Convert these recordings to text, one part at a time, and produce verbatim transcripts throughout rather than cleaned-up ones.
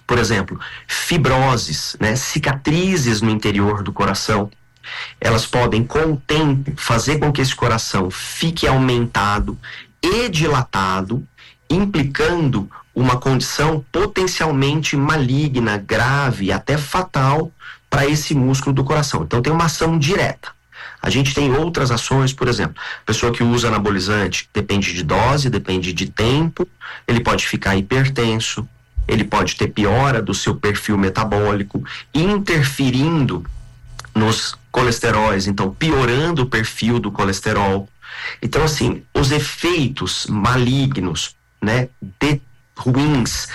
Por exemplo, fibroses, né, cicatrizes no interior do coração. Elas podem, com o tempo, fazer com que esse coração fique aumentado e dilatado, implicando uma condição potencialmente maligna, grave, até fatal para esse músculo do coração. Então tem uma ação direta. A gente tem outras ações, por exemplo, pessoa que usa anabolizante, depende de dose, depende de tempo, ele pode ficar hipertenso, ele pode ter piora do seu perfil metabólico, interferindo nos colesteróis, então piorando o perfil do colesterol. Então, assim, os efeitos malignos, né, de, ruins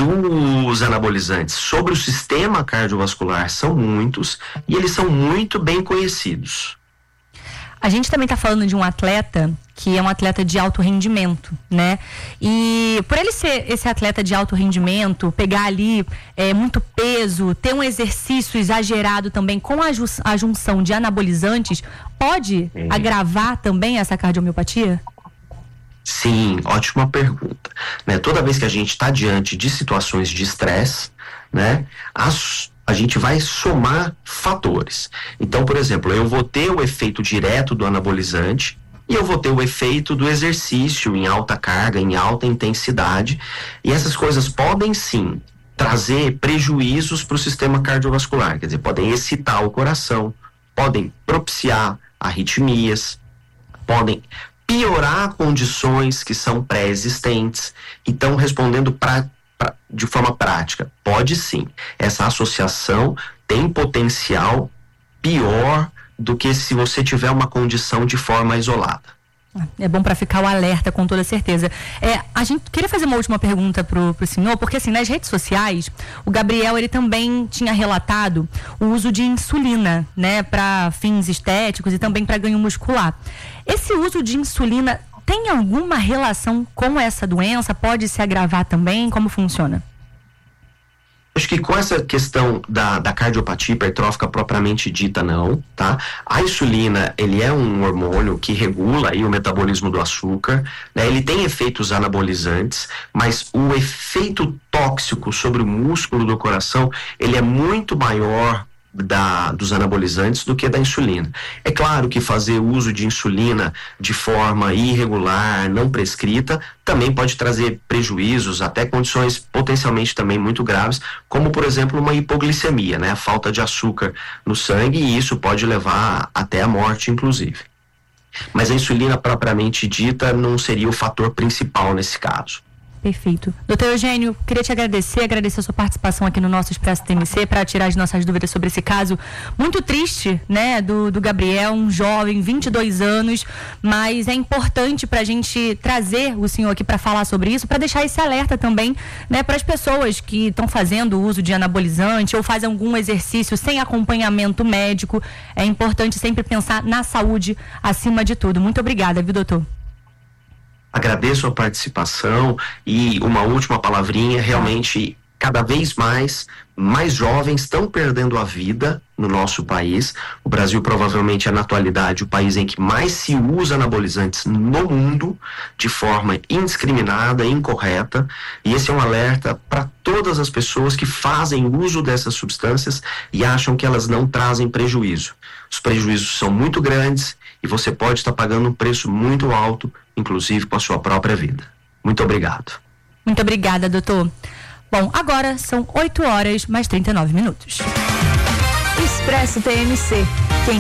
dos anabolizantes sobre o sistema cardiovascular são muitos e eles são muito bem conhecidos. A gente também está falando de um atleta que é um atleta de alto rendimento, né? E por ele ser esse atleta de alto rendimento, pegar ali é, muito peso, ter um exercício exagerado também com a, ju a junção de anabolizantes, pode é. agravar também essa cardiomiopatia? Sim, ótima pergunta. Né? Toda vez que a gente está diante de situações de estresse, né, as a gente vai somar fatores. Então, por exemplo, eu vou ter o efeito direto do anabolizante e eu vou ter o efeito do exercício em alta carga, em alta intensidade, e essas coisas podem sim trazer prejuízos para o sistema cardiovascular, quer dizer, podem excitar o coração, podem propiciar arritmias, podem piorar condições que são pré-existentes. Então, respondendo para de forma prática, pode sim. Essa associação tem potencial pior do que se você tiver uma condição de forma isolada. É bom para ficar o alerta, com toda certeza. É, a gente queria fazer uma última pergunta pro, pro senhor, porque assim, nas redes sociais, o Gabriel, ele também tinha relatado o uso de insulina, né, para fins estéticos e também para ganho muscular. Esse uso de insulina tem alguma relação com essa doença? Pode se agravar também? Como funciona? Acho que com essa questão da, da cardiopatia hipertrófica propriamente dita, não, tá? A insulina, ele é um hormônio que regula aí o metabolismo do açúcar, né? Ele tem efeitos anabolizantes, mas o efeito tóxico sobre o músculo do coração, ele é muito maior Da, dos anabolizantes do que da insulina. É claro que fazer uso de insulina de forma irregular, não prescrita, também pode trazer prejuízos, até condições potencialmente também muito graves, como por exemplo uma hipoglicemia, né? A falta de açúcar no sangue, e isso pode levar até a morte, inclusive. Mas a insulina propriamente dita não seria o fator principal nesse caso. Perfeito. doutor Eugênio, queria te agradecer, agradecer a sua participação aqui no nosso Expresso T M C para tirar as nossas dúvidas sobre esse caso muito triste, né, do, do Gabriel, um jovem, vinte e dois anos, mas é importante para a gente trazer o senhor aqui para falar sobre isso, para deixar esse alerta também, né, para as pessoas que estão fazendo uso de anabolizante ou fazem algum exercício sem acompanhamento médico. É importante sempre pensar na saúde acima de tudo. Muito obrigada, viu, doutor? Agradeço a participação e uma última palavrinha, realmente cada vez mais, mais jovens estão perdendo a vida no nosso país. O Brasil provavelmente é na atualidade o país em que mais se usa anabolizantes no mundo, de forma indiscriminada, incorreta, e esse é um alerta para todas as pessoas que fazem uso dessas substâncias e acham que elas não trazem prejuízo. Os prejuízos são muito grandes e você pode estar pagando um preço muito alto, inclusive com a sua própria vida. Muito obrigado. Muito obrigada, doutor. Bom, agora são oito horas mais trinta e nove minutos. Expresso T M C.